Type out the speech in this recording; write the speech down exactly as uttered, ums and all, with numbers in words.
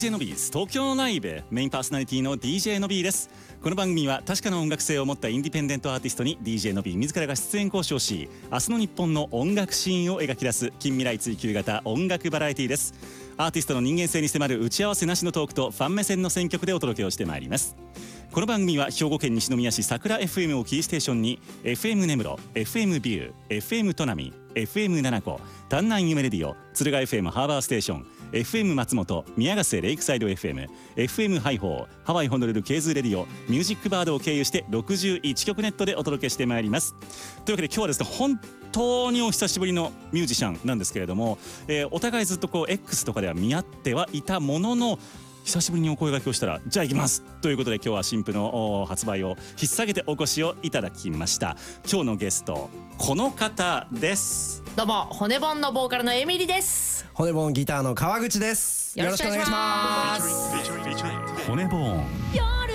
ディージェー のビーズ東京ライブメインパーソナリティの ディージェー のビーです。この番組は確かな音楽性を持ったインディペンデントアーティストに ディージェー のビー自らが出演交渉し、明日の日本の音楽シーンを描き出す近未来追求型音楽バラエティです。アーティストの人間性に迫る打ち合わせなしのトークとファン目線の選曲でお届けをしてまいります。この番組は兵庫県西宮市桜 エフエム をキーステーションに エフエム 根室、エフエム ビュー、エフエム 砺波、エフエム 七子、丹南夢レディオ、敦賀 エフエム ハーバーステーション、エフエム 松本、宮ヶ瀬レイクサイド エフエム、エフエム ハイホー、ハワイホノルルケーズレディオ、ミュージックバードを経由してろくじゅういちきょくネットでお届けしてまいります。というわけで今日はですね、本当にお久しぶりのミュージシャンなんですけれども、えー、お互いずっとこう X とかでは見合ってはいたものの、久しぶりにお声掛けをしたらじゃあ行きますということで、今日は新譜の発売を引っ提げてお越しをいただきました。今日のゲストこの方です。 どうも、骨盆のボーカルのエミリです。 骨盆ギターの川口です。 よろしくお願いします。 骨盆